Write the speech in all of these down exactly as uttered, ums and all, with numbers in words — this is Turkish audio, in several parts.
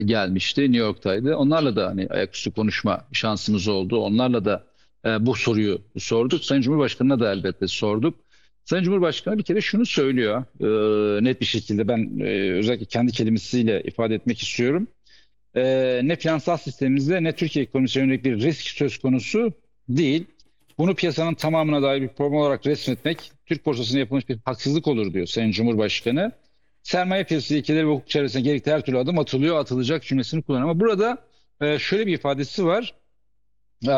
gelmişti. New York'taydı. Onlarla da hani ayaküstü konuşma şansımız oldu. Onlarla da e, bu soruyu sorduk. Sayın Cumhurbaşkanı'na da elbette sorduk. Sayın Cumhurbaşkanı bir kere şunu söylüyor. E, net bir şekilde ben e, özellikle kendi kelimesiyle ifade etmek istiyorum. E, ne finansal sistemimizde ne Türkiye ekonomisine yönelik bir risk söz konusu değil. Bunu piyasanın tamamına dair bir problem olarak resmetmek Türk borsasına yapılmış bir haksızlık olur diyor Sayın Cumhurbaşkanı. Sermaye piyasası ilkeleri ve hukuk çevresine gerekli her türlü adım atılıyor, atılacak cümlesini kullanıyor. Ama burada e, şöyle bir ifadesi var. E,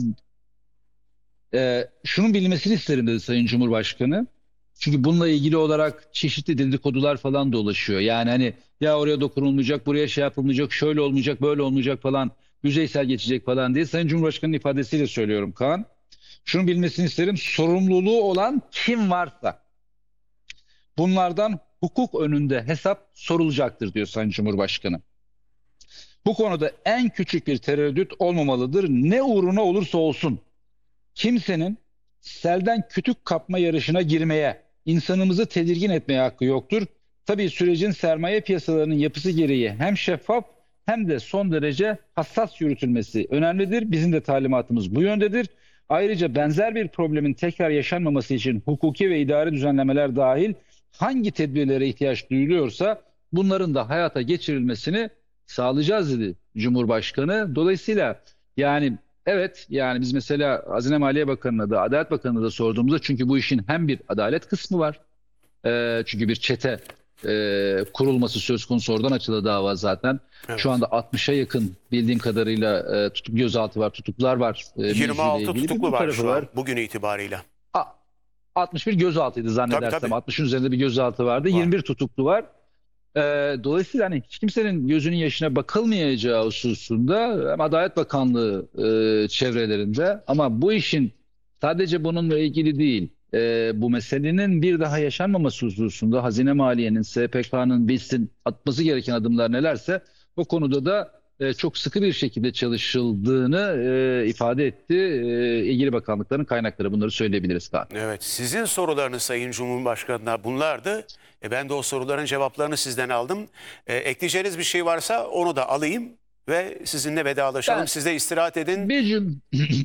e, şunun bilinmesini isterim dedi Sayın Cumhurbaşkanı. Çünkü bununla ilgili olarak çeşitli dedikodular falan dolaşıyor. Yani hani ya oraya dokunulmayacak, buraya şey yapılmayacak, şöyle olmayacak, böyle olmayacak falan, yüzeysel geçecek falan diye. Sayın Cumhurbaşkanı'nın ifadesiyle söylüyorum Kaan. Şunu bilmesini isterim. Sorumluluğu olan kim varsa bunlardan hukuk önünde hesap sorulacaktır diyor Sayın Cumhurbaşkanı. Bu konuda en küçük bir tereddüt olmamalıdır. Ne uğruna olursa olsun kimsenin selden kütük kapma yarışına girmeye, insanımızı tedirgin etmeye hakkı yoktur. Tabii sürecin sermaye piyasalarının yapısı gereği hem şeffaf hem de son derece hassas yürütülmesi önemlidir. Bizim de talimatımız bu yöndedir. Ayrıca benzer bir problemin tekrar yaşanmaması için hukuki ve idari düzenlemeler dahil hangi tedbirlere ihtiyaç duyuluyorsa bunların da hayata geçirilmesini sağlayacağız dedi Cumhurbaşkanı. Dolayısıyla yani evet, yani biz mesela Hazine Maliye Bakanı'na da Adalet Bakanı'na da sorduğumuzda, çünkü bu işin hem bir adalet kısmı var. Ee, çünkü bir çete e, kurulması söz konusu, oradan açıldı dava zaten. Şu Evet. anda altmışa yakın bildiğim kadarıyla e, tutuk gözaltı var, tutuklar var e, mevzuyla yirmi altı ilgili. Bir tutuklu bu var tarafı şu an var. bugün itibarıyla. A- altmış bir gözaltıydı Tabii zannedersem. tabii altmışın üzerinde bir gözaltı vardı. var. yirmi bir tutuklu var. Ee, dolayısıyla hani hiç kimsenin gözünün yaşına bakılmayacağı hususunda hem Adalet Bakanlığı e, çevrelerinde, ama bu işin sadece bununla ilgili değil, e, bu meselenin bir daha yaşanmaması hususunda Hazine Maliye'nin, S P K'nın, BİS'in atması gereken adımlar nelerse o konuda da e, çok sıkı bir şekilde çalışıldığını e, ifade etti. E, ilgili bakanlıkların kaynakları, bunları söyleyebiliriz Kaan. Evet, sizin sorularınız Sayın Cumhurbaşkanı'na bunlardı. E, ben de o soruların cevaplarını sizden aldım. E, ekleyeceğiniz bir şey varsa onu da alayım ve sizinle vedalaşalım. Ben Siz de istirahat edin. bir cüm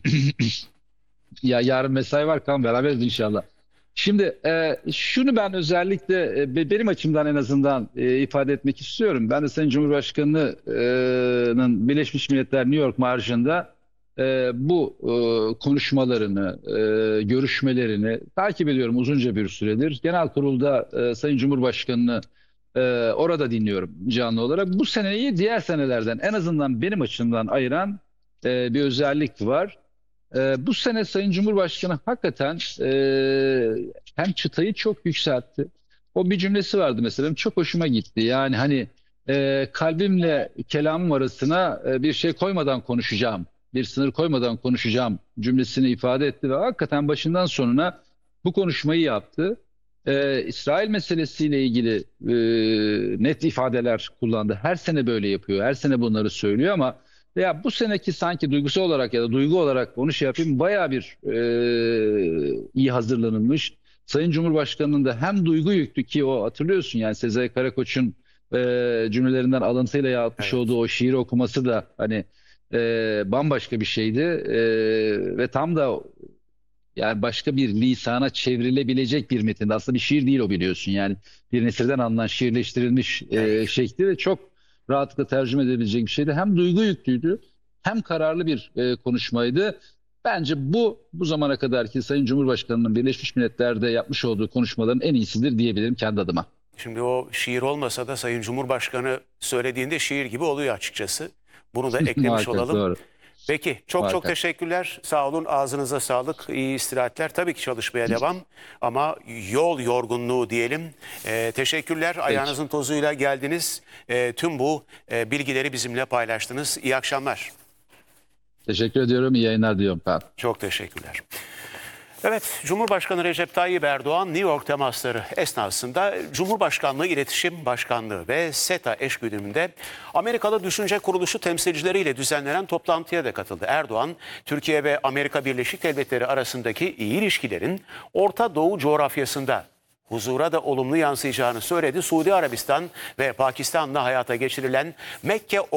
Ya yarın mesai var, kan beraberiz inşallah. Şimdi e, şunu ben özellikle e, be- benim açımdan en azından e, ifade etmek istiyorum. Ben de Sayın Cumhurbaşkanı'nın Birleşmiş Milletler New York Marşı'nda e, bu e, konuşmalarını, e, görüşmelerini takip ediyorum uzunca bir süredir. Genel kurulda e, Sayın Cumhurbaşkanı'nı e, orada dinliyorum canlı olarak. Bu seneyi diğer senelerden en azından benim açımdan ayıran e, bir özellik var. Ee, bu sene Sayın Cumhurbaşkanı hakikaten e, hem çıtayı çok yükseltti. O bir cümlesi vardı mesela, benim çok hoşuma gitti. Yani hani e, kalbimle kelamım arasına e, bir şey koymadan konuşacağım, bir sınır koymadan konuşacağım cümlesini ifade etti ve hakikaten başından sonuna bu konuşmayı yaptı. Ee, İsrail meselesiyle ilgili e, net ifadeler kullandı. Her sene böyle yapıyor, her sene bunları söylüyor ama ya bu seneki sanki duygusal olarak ya da duygu olarak onu şey yapayım, bayağı bir e, iyi hazırlanılmış. Sayın Cumhurbaşkanı'nın da hem duygu yüklü, ki o hatırlıyorsun yani Sezai Karakoç'un e, cümlelerinden alıntıyla yapmış Evet. olduğu o şiiri okuması da hani e, bambaşka bir şeydi. E, ve tam da yani başka bir lisana çevrilebilecek bir metinde. Aslında bir şiir değil o, biliyorsun. Yani bir nesilden alınan şiirleştirilmiş Evet. e, şekli ve çok rahatlıkla tercüme edebilecek bir şeydi. Hem duygu yüklüydü hem kararlı bir e, konuşmaydı. Bence bu bu zamana kadarki Sayın Cumhurbaşkanı'nın Birleşmiş Milletler'de yapmış olduğu konuşmaların en iyisidir diyebilirim kendi adıma. Şimdi o şiir olmasa da Sayın Cumhurbaşkanı söylediğinde şiir gibi oluyor açıkçası. Bunu da eklemiş Muhakkak olalım. doğru. Peki, çok çok Muhakkak. teşekkürler. Sağ olun, ağzınıza sağlık, iyi istirahatler. Tabii ki çalışmaya devam ama yol yorgunluğu diyelim. Ee, teşekkürler, Peki. ayağınızın tozuyla geldiniz. Ee, tüm bu e, bilgileri bizimle paylaştınız. İyi akşamlar. Teşekkür ediyorum. İyi yayınlar diliyorum. Kaan. Çok teşekkürler. Evet, Cumhurbaşkanı Recep Tayyip Erdoğan New York temasları esnasında Cumhurbaşkanlığı İletişim Başkanlığı ve SETA eşgüdümünde Amerikalı Düşünce Kuruluşu temsilcileriyle düzenlenen toplantıya da katıldı. Erdoğan, Türkiye ve Amerika Birleşik Devletleri arasındaki iyi ilişkilerin Orta Doğu coğrafyasında huzura da olumlu yansıyacağını söyledi. Suudi Arabistan ve Pakistan'la hayata geçirilen Mekke